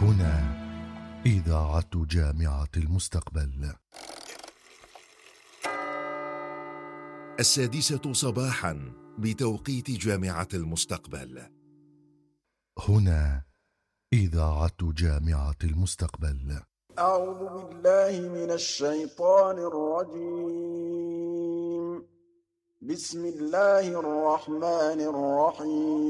هنا إذاعة جامعة المستقبل. 6 صباحا بتوقيت جامعة المستقبل. هنا إذاعة جامعة المستقبل. أعوذ بالله من الشيطان الرجيم. بسم الله الرحمن الرحيم.